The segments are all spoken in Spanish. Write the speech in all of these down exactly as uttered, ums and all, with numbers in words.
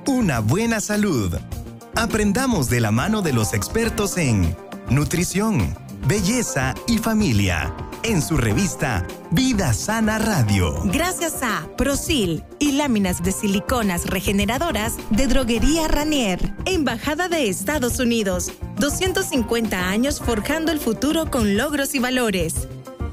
una buena salud. Aprendamos de la mano de los expertos en nutrición, belleza y familia, en su revista Vida Sana Radio. Gracias a Prosil y láminas de siliconas regeneradoras de Droguería Ranier, Embajada de Estados Unidos. doscientos cincuenta años forjando el futuro con logros y valores.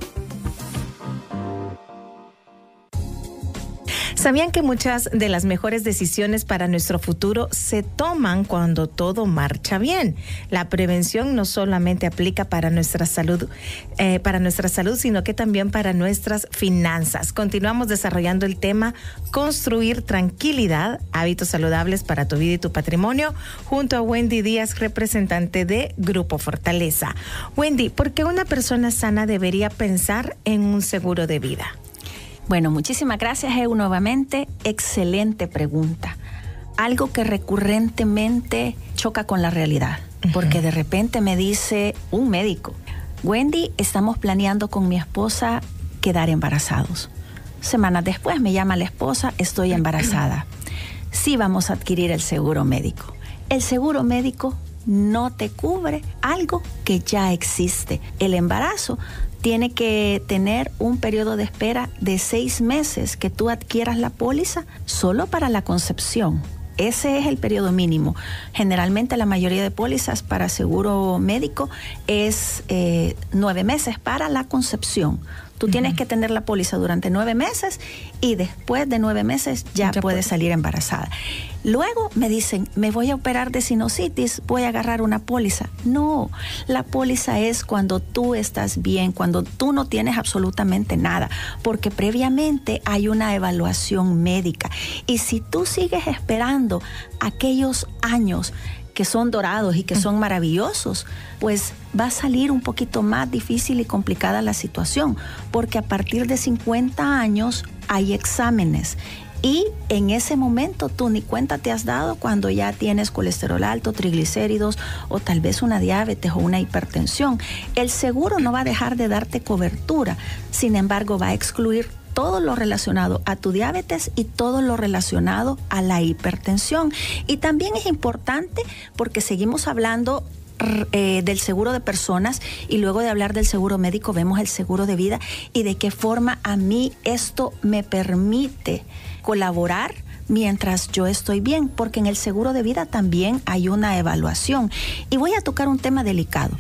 ¿Sabían que muchas de las mejores decisiones para nuestro futuro se toman cuando todo marcha bien? La prevención no solamente aplica para nuestra salud, eh, para nuestra salud, sino que también para nuestras finanzas. Continuamos desarrollando el tema Construir tranquilidad, hábitos saludables para tu vida y tu patrimonio, junto a Wendy Díaz, representante de Grupo Fortaleza. Wendy, ¿por qué una persona sana debería pensar en un seguro de vida? Bueno, muchísimas gracias, Eu, nuevamente. Excelente pregunta. Algo que recurrentemente choca con la realidad, uh-huh. porque de repente me dice un médico, Wendy, estamos planeando con mi esposa quedar embarazados. Semanas después me llama la esposa, estoy embarazada. Sí vamos a adquirir el seguro médico. El seguro médico no te cubre algo que ya existe. El embarazo tiene que tener un periodo de espera de seis meses que tú adquieras la póliza solo para la concepción. Ese es el periodo mínimo. Generalmente la mayoría de pólizas para seguro médico es eh, nueve meses para la concepción. Tú uh-huh. tienes que tener la póliza durante nueve meses y después de nueve meses ya, ya puedes salir embarazada. Luego me dicen, me voy a operar de sinusitis, voy a agarrar una póliza. No, la póliza es cuando tú estás bien, cuando tú no tienes absolutamente nada, porque previamente hay una evaluación médica. Y si tú sigues esperando aquellos años que son dorados y que son maravillosos, pues va a salir un poquito más difícil y complicada la situación, porque a partir de cincuenta años hay exámenes. Y en ese momento tú ni cuenta te has dado cuando ya tienes colesterol alto, triglicéridos o tal vez una diabetes o una hipertensión. El seguro no va a dejar de darte cobertura, sin embargo va a excluir todo lo relacionado a tu diabetes y todo lo relacionado a la hipertensión. Y también es importante porque seguimos hablando Eh, del seguro de personas y luego de hablar del seguro médico vemos el seguro de vida y de qué forma a mí esto me permite colaborar mientras yo estoy bien, porque en el seguro de vida también hay una evaluación. Y voy a tocar un tema delicado.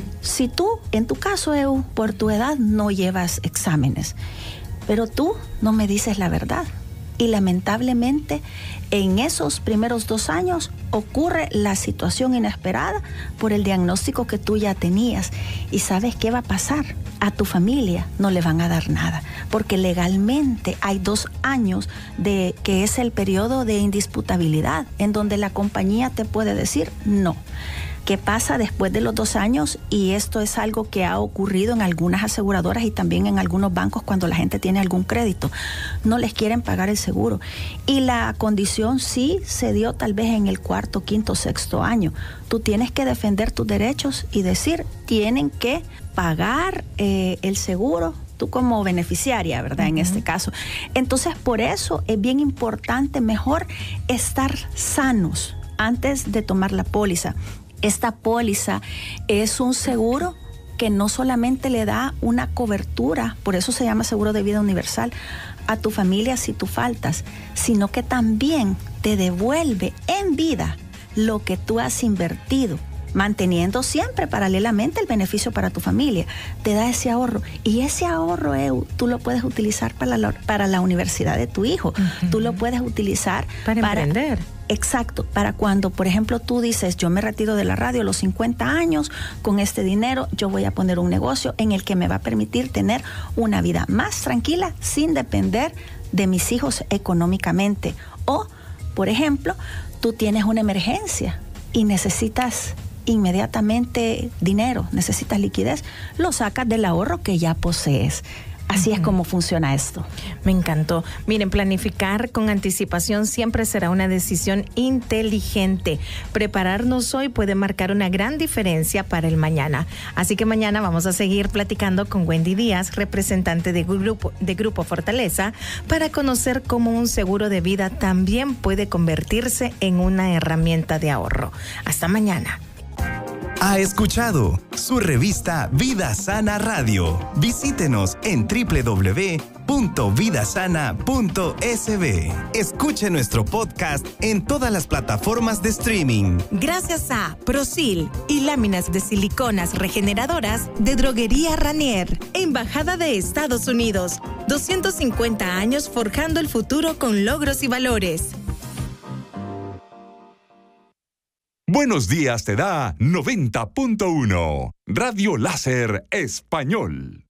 Si tú, en tu caso, Eu, por tu edad no llevas exámenes, pero tú no me dices la verdad. Y lamentablemente en esos primeros dos años ocurre la situación inesperada por el diagnóstico que tú ya tenías. ¿Y sabes qué va a pasar? A tu familia no le van a dar nada, porque legalmente hay dos años de que es el periodo de indisputabilidad, en donde la compañía te puede decir no. ¿Qué pasa después de los dos años? Y esto es algo que ha ocurrido en algunas aseguradoras y también en algunos bancos cuando la gente tiene algún crédito. No les quieren pagar el seguro. Y la condición sí se dio tal vez en el cuarto, quinto, sexto año. Tú tienes que defender tus derechos y decir, tienen que pagar eh, el seguro, tú como beneficiaria, ¿verdad? Uh-huh. En este caso. Entonces, por eso es bien importante, mejor estar sanos antes de tomar la póliza. Esta póliza es un seguro que no solamente le da una cobertura, por eso se llama seguro de vida universal, a tu familia si tú faltas, sino que también te devuelve en vida lo que tú has invertido, manteniendo siempre paralelamente el beneficio para tu familia. Te da ese ahorro. Y ese ahorro, Eu, tú lo puedes utilizar para la, para la universidad de tu hijo. Uh-huh. Tú lo puedes utilizar para, para emprender. Exacto, para cuando, por ejemplo, tú dices, yo me retiro de la radio a los cincuenta años, con este dinero yo voy a poner un negocio en el que me va a permitir tener una vida más tranquila sin depender de mis hijos económicamente. O, por ejemplo, tú tienes una emergencia y necesitas inmediatamente dinero, necesitas liquidez, lo sacas del ahorro que ya posees. Así Uh-huh. es como funciona esto. Me encantó. Miren, planificar con anticipación siempre será una decisión inteligente. Prepararnos hoy puede marcar una gran diferencia para el mañana. Así que mañana vamos a seguir platicando con Wendy Díaz, representante de Grupo, de Grupo Fortaleza, para conocer cómo un seguro de vida también puede convertirse en una herramienta de ahorro. Hasta mañana. Ha escuchado su revista Vida Sana Radio. Visítenos en doble u doble u doble u punto vida sana punto s b. Escuche nuestro podcast en todas las plataformas de streaming. Gracias a Prosil y láminas de siliconas regeneradoras de Droguería Ranier, Embajada de Estados Unidos. doscientos cincuenta años forjando el futuro con logros y valores. Buenos días te da noventa punto uno. Radio Láser Español.